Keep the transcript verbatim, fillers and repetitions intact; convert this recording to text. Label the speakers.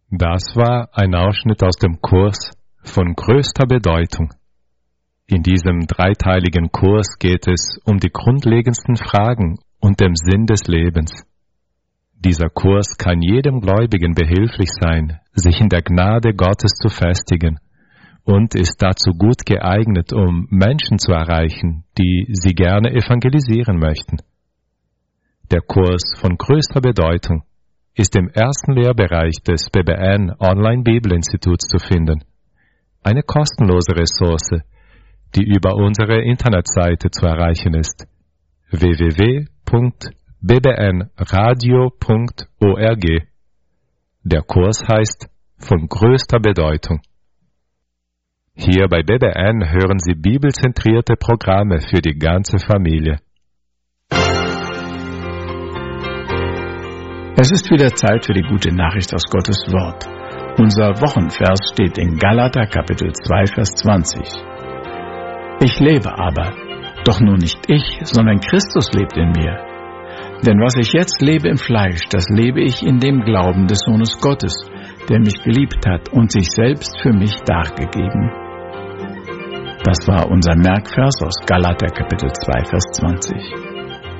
Speaker 1: Das war ein Ausschnitt aus dem Kurs von größter Bedeutung. In diesem dreiteiligen Kurs geht es um die grundlegendsten Fragen und den Sinn des Lebens. Dieser Kurs kann jedem Gläubigen behilflich sein, sich in der Gnade Gottes zu festigen und ist dazu gut geeignet, um Menschen zu erreichen, die sie gerne evangelisieren möchten. Der Kurs von größter Bedeutung ist im ersten Lehrbereich des B B N Online-Bibelinstituts zu finden. Eine kostenlose Ressource, die über unsere Internetseite zu erreichen ist: w w w punkt b b n radio punkt org. Der Kurs heißt von größter Bedeutung. Hier bei B B N hören Sie bibelzentrierte Programme für die ganze Familie.
Speaker 2: Es ist wieder Zeit für die gute Nachricht aus Gottes Wort. Unser Wochenvers steht in Galater Kapitel zwei, Vers zwanzig. Ich lebe aber, doch nun nicht ich, sondern Christus lebt in mir. Denn was ich jetzt lebe im Fleisch, das lebe ich in dem Glauben des Sohnes Gottes, der mich geliebt hat und sich selbst für mich dargegeben. Das war unser Merkvers aus Galater Kapitel zwei, Vers zwanzig.